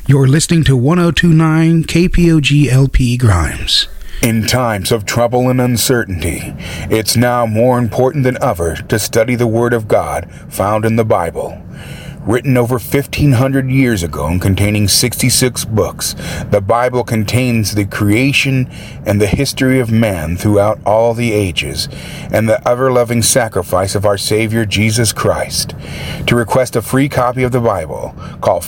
You're listening to 1029 KPOG LP Grimes. In times of trouble and uncertainty, it's now more important than ever to study the Word of God found in the Bible. Written over 1,500 years ago and containing 66 books, the Bible contains the creation and the history of man throughout all the ages, and the ever-loving sacrifice of our Savior Jesus Christ. To request a free copy of the Bible, call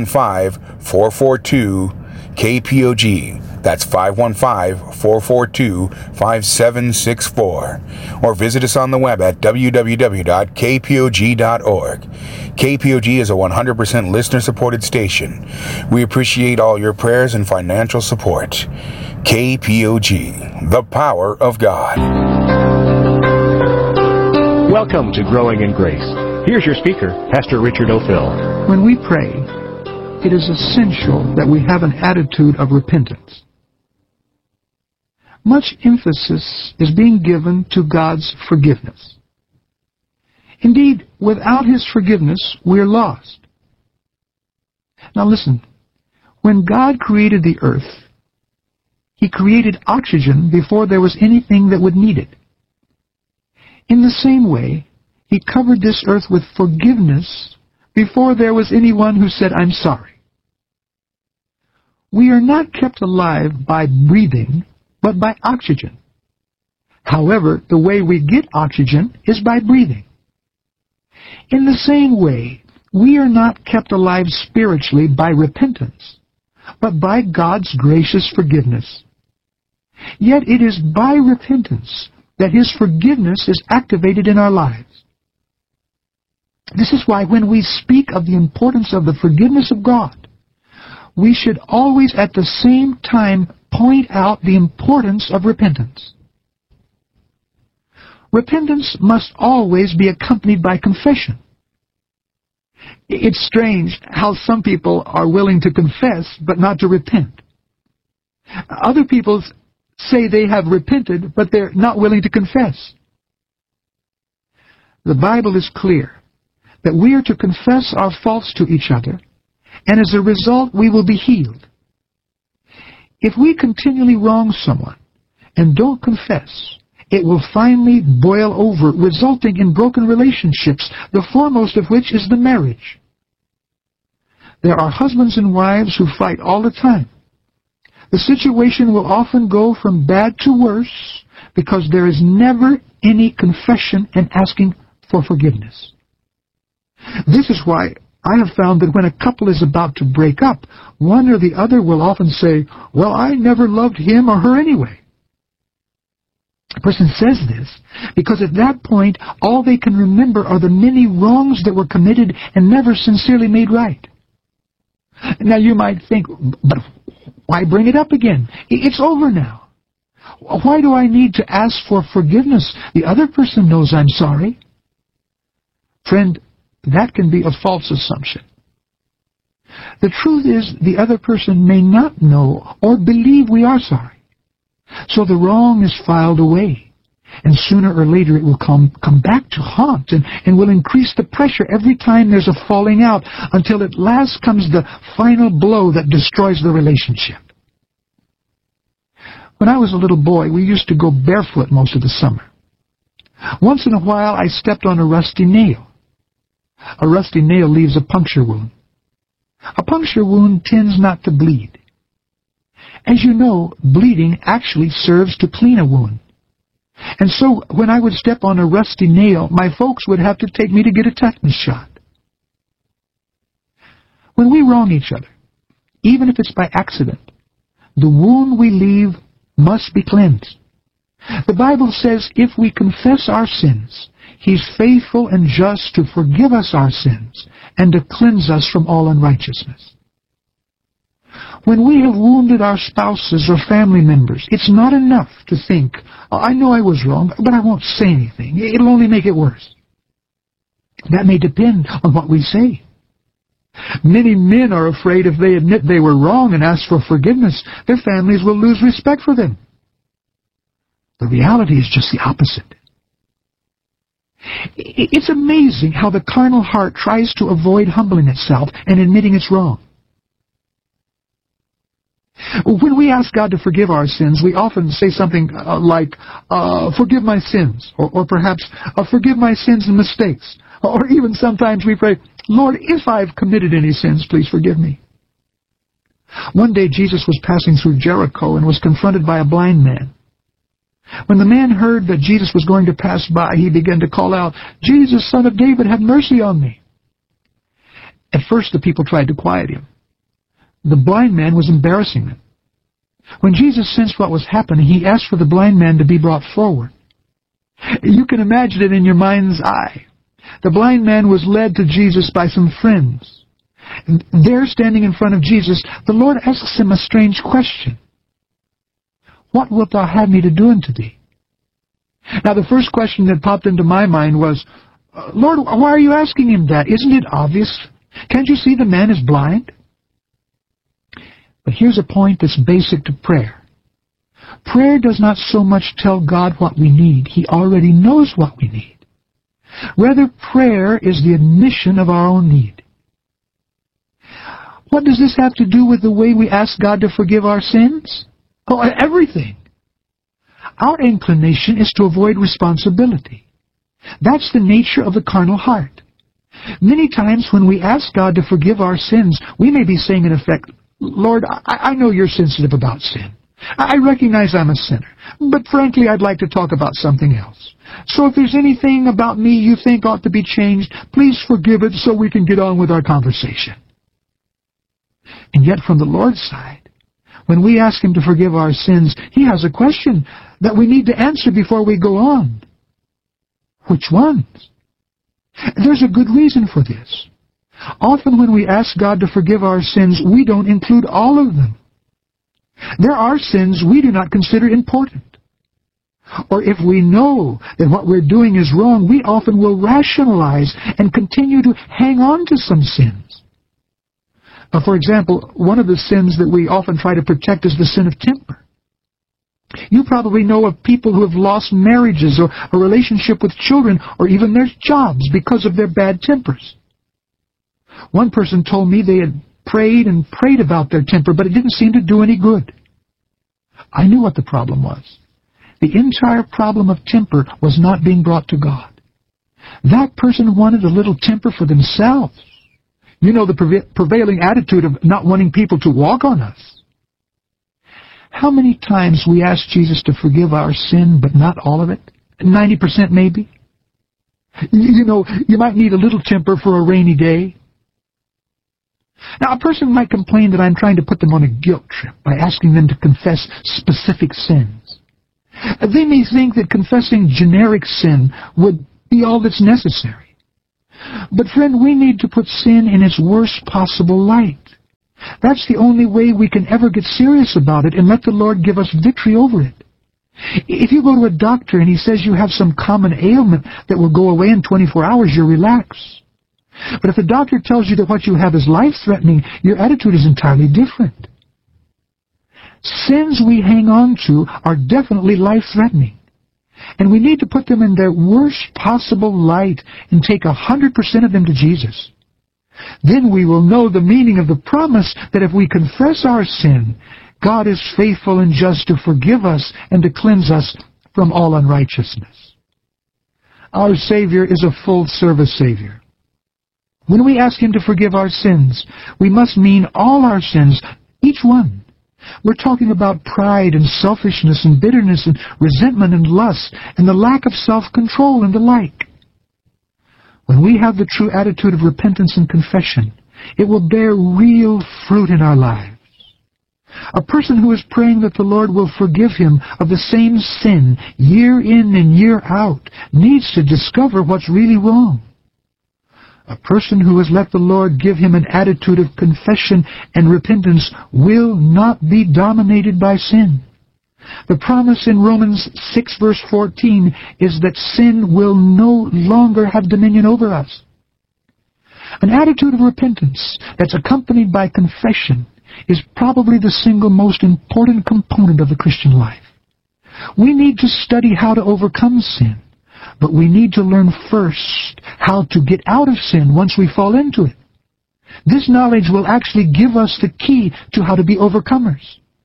515-442-KPOG. That's 515-442-5764. Or visit us on the web at www.kpog.org. KPOG is a 100% listener-supported station. We appreciate all your prayers and financial support. KPOG, the power of God. Welcome to Growing in Grace. Here's your speaker, Pastor Richard O'Fill. When we pray, it is essential that we have an attitude of repentance. Much emphasis is being given to God's forgiveness. Indeed, without His forgiveness, we are lost. Now listen, when God created the earth, He created oxygen before there was anything that would need it. In the same way, He covered this earth with forgiveness before there was anyone who said, "I'm sorry." We are not kept alive by breathing, but by oxygen. However, the way we get oxygen is by breathing. In the same way, we are not kept alive spiritually by repentance, but by God's gracious forgiveness. Yet it is by repentance that His forgiveness is activated in our lives. This is why when we speak of the importance of the forgiveness of God, we should always at the same time point out the importance of repentance. Repentance must always be accompanied by confession. It's strange how some people are willing to confess but not to repent. Other people say they have repented but they're not willing to confess. The Bible is clear that we are to confess our faults to each other, and as a result we will be healed. If we continually wrong someone and don't confess, it will finally boil over, resulting in broken relationships, the foremost of which is the marriage. There are husbands and wives who fight all the time. The situation will often go from bad to worse because there is never any confession and asking for forgiveness. This is why I have found that when a couple is about to break up, one or the other will often say, "Well, I never loved him or her anyway." A person says this because at that point, all they can remember are the many wrongs that were committed and never sincerely made right. Now you might think, but why bring it up again? It's over now. Why do I need to ask for forgiveness? The other person knows I'm sorry. Friend, that can be a false assumption. The truth is, the other person may not know or believe we are sorry. So the wrong is filed away, and sooner or later it will come back to haunt and will increase the pressure every time there's a falling out, until at last comes the final blow that destroys the relationship. When I was a little boy, we used to go barefoot most of the summer. Once in a while, I stepped on a rusty nail. A rusty nail leaves a puncture wound. A puncture wound tends not to bleed. As you know, bleeding actually serves to clean a wound. And so, when I would step on a rusty nail, my folks would have to take me to get a tetanus shot. When we wrong each other, even if it's by accident, the wound we leave must be cleansed. The Bible says if we confess our sins, He's faithful and just to forgive us our sins and to cleanse us from all unrighteousness. When we have wounded our spouses or family members, it's not enough to think, "I know I was wrong, but I won't say anything. It'll only make it worse." That may depend on what we say. Many men are afraid if they admit they were wrong and ask for forgiveness, their families will lose respect for them. The reality is just the opposite. It's amazing how the carnal heart tries to avoid humbling itself and admitting it's wrong. When we ask God to forgive our sins, we often say something like, forgive my sins, or perhaps, forgive my sins and mistakes. Or even sometimes we pray, Lord, if I've committed any sins, please forgive me. One day Jesus was passing through Jericho and was confronted by a blind man. When the man heard that Jesus was going to pass by, he began to call out, Jesus, Son of David, have mercy on me. At first the people tried to quiet him. The blind man was embarrassing them. When Jesus sensed what was happening, he asked for the blind man to be brought forward. You can imagine it in your mind's eye. The blind man was led to Jesus by some friends. There, standing in front of Jesus, the Lord asks him a strange question. What wilt thou have me to do unto thee? Now, the first question that popped into my mind was, Lord, why are you asking him that? Isn't it obvious? Can't you see the man is blind? But here's a point that's basic to prayer. Prayer does not so much tell God what we need. He already knows what we need. Rather, prayer is the admission of our own need. What does this have to do with the way we ask God to forgive our sins? Oh, everything. Our inclination is to avoid responsibility. That's the nature of the carnal heart. Many times when we ask God to forgive our sins, we may be saying in effect, Lord, I know you're sensitive about sin. I recognize I'm a sinner. But frankly, I'd like to talk about something else. So if there's anything about me you think ought to be changed, please forgive it so we can get on with our conversation. And yet from the Lord's side, when we ask Him to forgive our sins, He has a question that we need to answer before we go on. Which ones? There's a good reason for this. Often when we ask God to forgive our sins, we don't include all of them. There are sins we do not consider important. Or if we know that what we're doing is wrong, we often will rationalize and continue to hang on to some sins. For example, one of the sins that we often try to protect is the sin of temper. You probably know of people who have lost marriages or a relationship with children or even their jobs because of their bad tempers. One person told me they had prayed and prayed about their temper, but it didn't seem to do any good. I knew what the problem was. The entire problem of temper was not being brought to God. That person wanted a little temper for themselves. You know, the prevailing attitude of not wanting people to walk on us. How many times we ask Jesus to forgive our sin, but not all of it? 90% maybe? You know, you might need a little temper for a rainy day. Now, a person might complain that I'm trying to put them on a guilt trip by asking them to confess specific sins. They may think that confessing generic sin would be all that's necessary. But friend, we need to put sin in its worst possible light. That's the only way we can ever get serious about it and let the Lord give us victory over it. If you go to a doctor and he says you have some common ailment that will go away in 24 hours, you're relaxed. But if the doctor tells you that what you have is life-threatening, your attitude is entirely different. Sins we hang on to are definitely life-threatening. And we need to put them in their worst possible light and take 100% of them to Jesus. Then we will know the meaning of the promise that if we confess our sin, God is faithful and just to forgive us and to cleanse us from all unrighteousness. Our Savior is a full-service Savior. When we ask Him to forgive our sins, we must mean all our sins, each one. We're talking about pride and selfishness and bitterness and resentment and lust and the lack of self-control and the like. When we have the true attitude of repentance and confession, it will bear real fruit in our lives. A person who is praying that the Lord will forgive him of the same sin year in and year out needs to discover what's really wrong. A person who has let the Lord give him an attitude of confession and repentance will not be dominated by sin. The promise in Romans 6 verse 14 is that sin will no longer have dominion over us. An attitude of repentance that's accompanied by confession is probably the single most important component of the Christian life. We need to study how to overcome sin. But we need to learn first how to get out of sin once we fall into it. This knowledge will actually give us the key to how to be overcomers.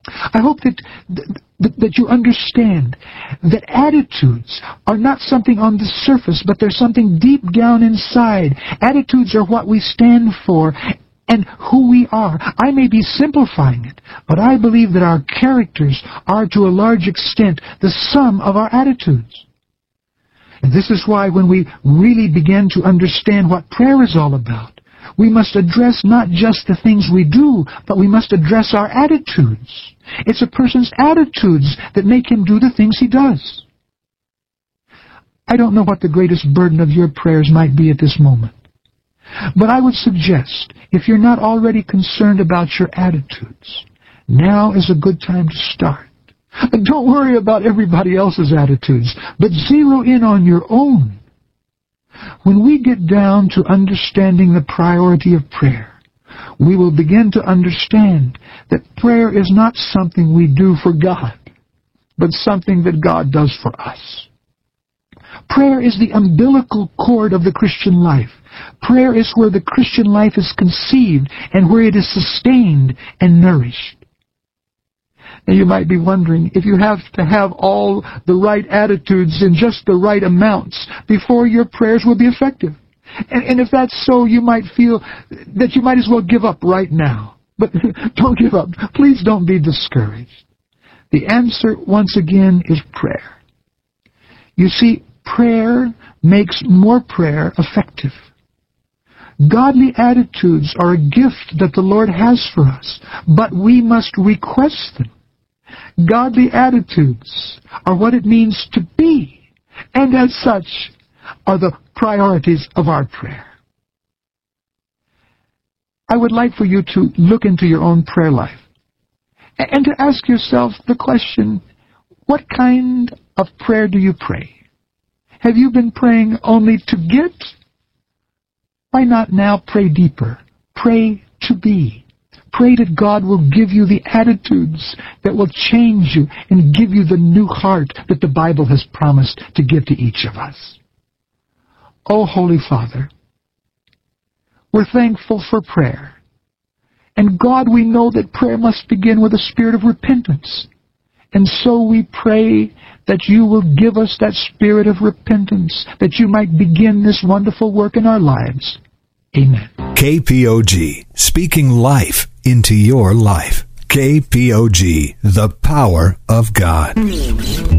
I hope that you understand that attitudes are not something on the surface, but they're something deep down inside. Attitudes are what we stand for and who we are. I may be simplifying it, but I believe that our characters are to a large extent the sum of our attitudes. And this is why when we really begin to understand what prayer is all about, we must address not just the things we do, but we must address our attitudes. It's a person's attitudes that make him do the things he does. I don't know what the greatest burden of your prayers might be at this moment, but I would suggest, if you're not already concerned about your attitudes, now is a good time to start. Don't worry about everybody else's attitudes, but zero in on your own. When we get down to understanding the priority of prayer, we will begin to understand that prayer is not something we do for God, but something that God does for us. Prayer is the umbilical cord of the Christian life. Prayer is where the Christian life is conceived and where it is sustained and nourished. Now you might be wondering if you have to have all the right attitudes in just the right amounts before your prayers will be effective. And if that's so, you might feel that you might as well give up right now. But don't give up. Please don't be discouraged. The answer, once again, is prayer. You see, prayer makes more prayer effective. Godly attitudes are a gift that the Lord has for us, but we must request them. Godly attitudes are what it means to be, and as such are the priorities of our prayer. I would like for you to look into your own prayer life and to ask yourself the question, what kind of prayer do you pray? Have you been praying only to get? Why not now pray deeper? Pray to be. Pray that God will give you the attitudes that will change you and give you the new heart that the Bible has promised to give to each of us. Oh, Holy Father, we're thankful for prayer. And God, we know that prayer must begin with a spirit of repentance. And so we pray that you will give us that spirit of repentance, that you might begin this wonderful work in our lives. Amen. KPOG, speaking life into your life. KPOG, the power of God.